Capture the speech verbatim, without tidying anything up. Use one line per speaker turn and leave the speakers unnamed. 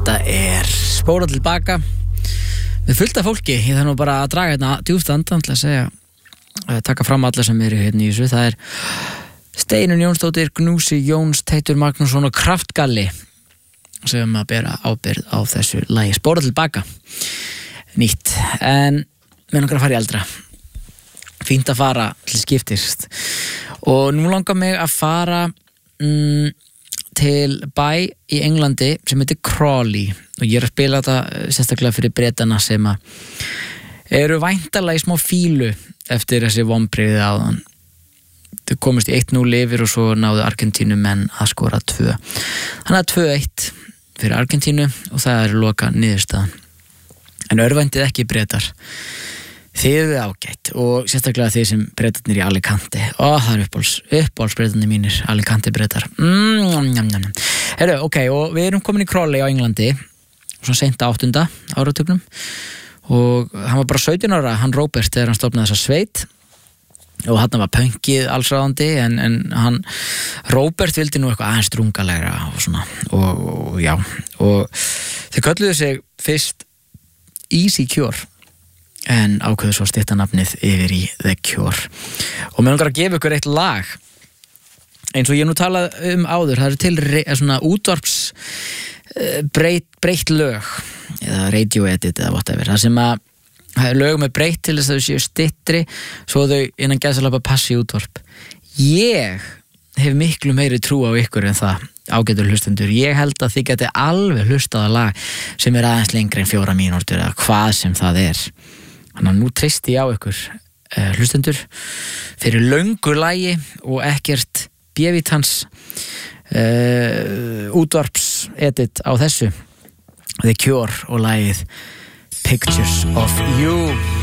Þetta er Spóla tilbaka með fullt af fólki. Ég þarf nú bara að draga hérna djúpt andan til að segja, að taka fram alla sem eru hérna í þessu. Það er Steinunn Jónsdóttir, Gnúsi Jóns, Teitur Magnússon og Kraftgalli sem að bera ábyrgð á þessu lagi Spóla tilbaka. Nýtt, en mér langar að fara í eldra. Fínt að fara til skiptist. Og nú langar mig að fara mm, til bæ í Englandi sem heitir Crawley og ég er að spila þetta sérstaklega fyrir Bretana sem að eru væntanlega í smá fílu eftir þessi vonbrigði áðan. Þau komist í eitt núll yfir og svo náðu Argentínu menn að skora tvö. Þannig að tvö eitt fyrir Argentínu og það er loka niðurstaðan. En örvæntir ekki Bretar. Þið eru ágætt og sérstaklega þið sem Bretarnir í Alicante. Ó, það er uppáhalds, uppáhalds Bretarnir mínir, Alicante Bretar. Mm, njam, njam. Herru, ok, og við erum komin í Crawley á Englandi, svona seint á áttunda áratugnum og hann var bara sautján ára, hann Robert, þegar hann stofnaði þessa sveit og hann var pönkið allsráðandi en, en hann, Robert vildi nú eitthvað aðeins drungalegra og svona og, og já, og þau kölluðu sig fyrst Easy Cure en ákveðu svo stytta nafnið yfir í The Cure og mér langar að gefa ykkur eitt lag eins og ég nú talað um áður, það eru til re, svona útvarps uh, breytt, breytt lög eða radio edit eða whatever, það sem að það er lög með breytt til þess að þau séu styttri svo þau innan gæsalappa passi útvarp. Ég hef miklu meiri trú á ykkur en það ágætur hlustendur, ég held að þið geti alveg hlustað að lag sem er aðeins lengri en fjóra mínútur eða hvað sem það er. Þannig að nú treysti ég á ykkur uh, hlustendur fyrir löngu lagi og ekkert bjevitans uh, útvarps edit á þessu The Cure og lagið Pictures of You.